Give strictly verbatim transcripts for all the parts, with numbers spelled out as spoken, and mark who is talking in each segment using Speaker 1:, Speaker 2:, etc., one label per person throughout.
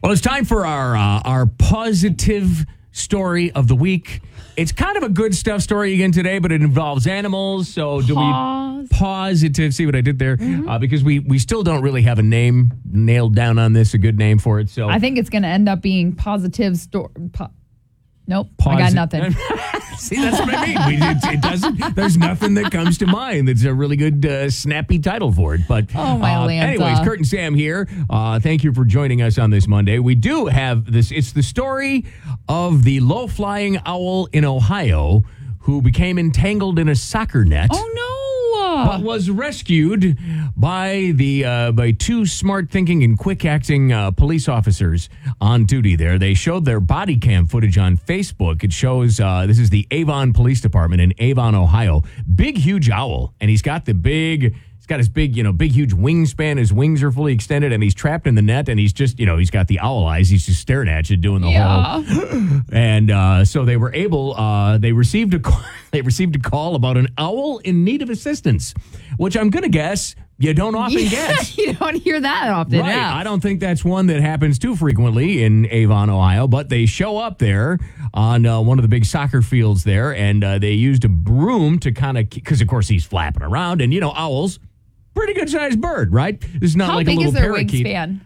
Speaker 1: Well, it's time for our uh, our positive story of the week. It's kind of a good stuff story again today, but it involves animals. So do
Speaker 2: Pause.
Speaker 1: we positive? See what I did there?
Speaker 2: Mm-hmm.
Speaker 1: Uh, because we we still don't really have a name nailed down on this, a good name for it. So
Speaker 2: I think it's going to end up being positive story. Po- nope,
Speaker 1: Posi-
Speaker 2: I got nothing.
Speaker 1: See, that's what I mean. We, it, it doesn't. There's nothing that comes to mind that's a really good, uh, snappy title for it. But
Speaker 2: Oh, my
Speaker 1: uh,
Speaker 2: Lanta.
Speaker 1: anyways, Kurt and Sam here. Uh, thank you for joining us on this Monday. We do have this. It's the story of the low-flying owl in Ohio who became entangled in a soccer net.
Speaker 2: Oh, no.
Speaker 1: But was rescued by the uh, by two smart thinking and quick acting uh, police officers on duty there. They showed their body cam footage on Facebook. It shows uh, this is the Avon Police Department in Avon, Ohio. Big, huge owl, and he's got the big. He's got his big, you know, big, huge wingspan. His wings are fully extended, and he's trapped in the net. And he's just, you know, he's got the owl eyes. He's just staring at you, doing the
Speaker 2: Yeah.
Speaker 1: whole. And uh, so they were able. Uh, they received a call, they received a call about an owl in need of assistance, which I'm gonna guess you don't often
Speaker 2: Yeah,
Speaker 1: get.
Speaker 2: you don't hear that often.
Speaker 1: Right.
Speaker 2: Yeah.
Speaker 1: I don't think that's one that happens too frequently in Avon, Ohio, but they show up there on uh, one of the big soccer fields there, and uh, they used a broom to kind of, because of course he's flapping around, and you know, owls, pretty good sized bird, right? This is not
Speaker 2: How
Speaker 1: like
Speaker 2: big
Speaker 1: a little
Speaker 2: is their
Speaker 1: parakeet.
Speaker 2: wingspan?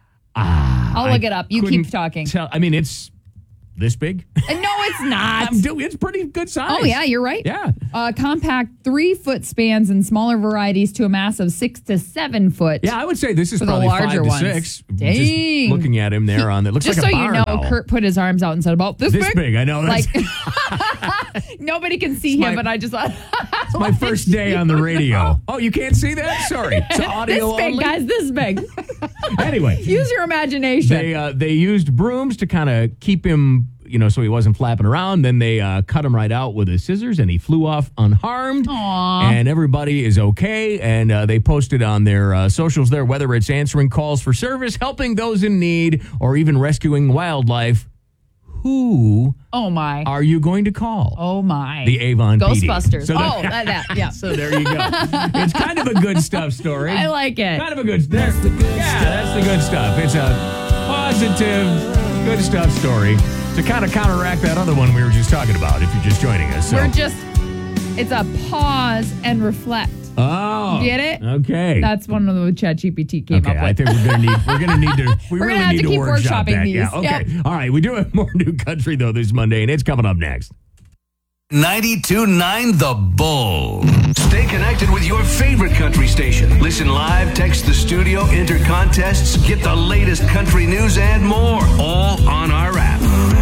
Speaker 1: Ah,
Speaker 2: I'll
Speaker 1: I
Speaker 2: look it up. You
Speaker 1: couldn't
Speaker 2: keep talking.
Speaker 1: Tell, I mean, it's this big.
Speaker 2: Uh, No, it's not.
Speaker 1: I'm doing, it's pretty good size.
Speaker 2: Oh, yeah, you're right.
Speaker 1: Yeah.
Speaker 2: Uh, compact three-foot spans and smaller varieties to a mass of six to seven foot.
Speaker 1: Yeah, I would say this is
Speaker 2: For the
Speaker 1: probably
Speaker 2: larger
Speaker 1: five to
Speaker 2: ones.
Speaker 1: six.
Speaker 2: Dang.
Speaker 1: Just looking at him there on that looks
Speaker 2: Just
Speaker 1: like
Speaker 2: so
Speaker 1: a
Speaker 2: you
Speaker 1: barn
Speaker 2: know,
Speaker 1: owl.
Speaker 2: Kurt put his arms out and said, about this,
Speaker 1: This
Speaker 2: big?
Speaker 1: big, I know.
Speaker 2: Like,
Speaker 1: That's
Speaker 2: nobody can see
Speaker 1: It's
Speaker 2: him,
Speaker 1: my-
Speaker 2: but I just thought.
Speaker 1: it's my first day on the radio. Oh, you can't see that? Sorry. It's
Speaker 2: This
Speaker 1: audio
Speaker 2: big,
Speaker 1: only.
Speaker 2: guys, this big.
Speaker 1: Anyway,
Speaker 2: Use your imagination.
Speaker 1: they uh, they used brooms to kind of keep him, you know, so he wasn't flapping around. Then they uh, cut him right out with his scissors, and he flew off unharmed.
Speaker 2: Aw.
Speaker 1: And everybody is okay. And uh, they posted on their uh, socials there, whether it's answering calls for service, helping those in need, or even rescuing wildlife. Who
Speaker 2: oh, my.
Speaker 1: are you going to call?
Speaker 2: Oh, my.
Speaker 1: The Avon P D.
Speaker 2: Ghostbusters.
Speaker 1: So
Speaker 2: oh,
Speaker 1: there-
Speaker 2: that, that, yeah.
Speaker 1: So there you go. It's kind of a good stuff story.
Speaker 2: I like it.
Speaker 1: Kind of a good. That's the good yeah, stuff. That's the good stuff. It's a positive, good stuff story to kind of counteract that other one we were just talking about. If you're just joining us, so.
Speaker 2: We're just, it's a pause and reflect.
Speaker 1: Oh,
Speaker 2: Get it?
Speaker 1: Okay,
Speaker 2: That's one of the ChatGPT came
Speaker 1: okay.
Speaker 2: up with.
Speaker 1: I think we're gonna need. We're gonna need to. We
Speaker 2: We're
Speaker 1: really
Speaker 2: gonna have
Speaker 1: need
Speaker 2: to
Speaker 1: to,
Speaker 2: keep
Speaker 1: workshop
Speaker 2: workshopping
Speaker 1: that.
Speaker 2: these.
Speaker 1: Yeah. Okay.
Speaker 2: Yep.
Speaker 1: All right. We do have more new country though this Monday, and it's coming up next.
Speaker 3: ninety-two point nine The Bull. Stay connected with your favorite country station. Listen live, text the studio, enter contests, get the latest country news and more. All on our app.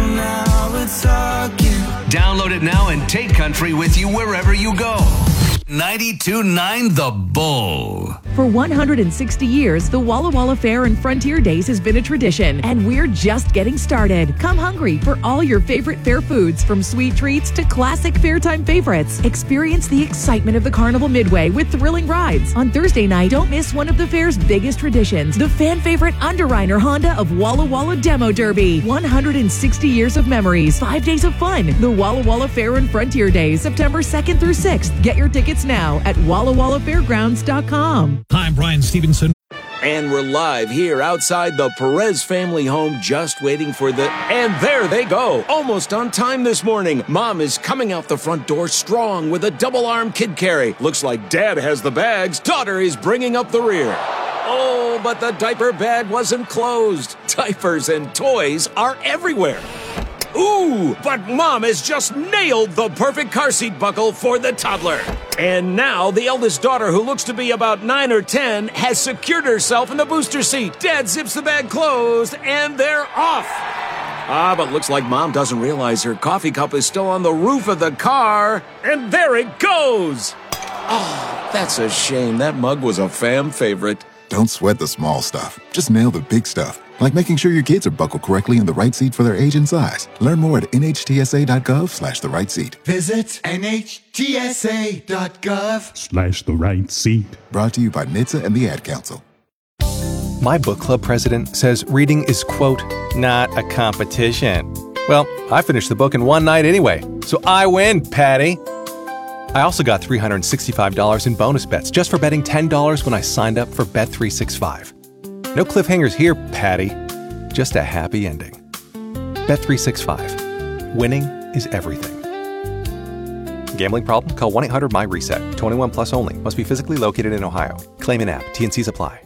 Speaker 3: Download it now and take country with you wherever you go. ninety-two point nine The Bull.
Speaker 4: For one hundred sixty years, the Walla Walla Fair and Frontier Days has been a tradition, and we're just getting started. Come hungry for all your favorite fair foods, from sweet treats to classic fairtime favorites. Experience the excitement of the Carnival Midway with thrilling rides. On Thursday night, don't miss one of the fair's biggest traditions, the fan favorite Underreiner Honda of Walla Walla Demo Derby. one hundred sixty years of memories, five days of fun. The Walla Walla Fair and Frontier Days, September second through sixth. Get your tickets now at walla walla fairgrounds dot com.
Speaker 5: Hi, I'm Brian Stevenson.
Speaker 6: And we're live here outside the Perez family home, just waiting for the... And there they go, almost on time this morning. Mom is coming out the front door strong with a double-arm kid carry. Looks like Dad has the bags. Daughter is bringing up the rear. Oh, but the diaper bag wasn't closed. Diapers and toys are everywhere. Ooh, but Mom has just nailed the perfect car seat buckle for the toddler. And now the eldest daughter, who looks to be about nine or ten, has secured herself in the booster seat. Dad zips the bag closed, and they're off. Ah, but looks like Mom doesn't realize her coffee cup is still on the roof of the car. And there it goes. Oh, that's a shame. That mug was a fam favorite.
Speaker 7: Don't sweat the small stuff. Just nail the big stuff. Like making sure your kids are buckled correctly in the right seat for their age and size. Learn more at N H T S A dot gov slash the right seat.
Speaker 8: Visit N H T S A dot gov
Speaker 5: Slash the right seat.
Speaker 7: Brought to you by N H T S A and the Ad Council.
Speaker 9: My book club president says reading is, quote, not a competition. Well, I finished the book in one night anyway, so I win, Patty. I also got three hundred sixty-five dollars in bonus bets just for betting ten dollars when I signed up for Bet three sixty-five. No cliffhangers here, Patty. just a happy ending. Bet three sixty-five. Winning is everything. Gambling problem? Call one eight hundred M Y RESET. twenty-one plus only. Must be physically located in Ohio. Claim in app. T N Cs apply.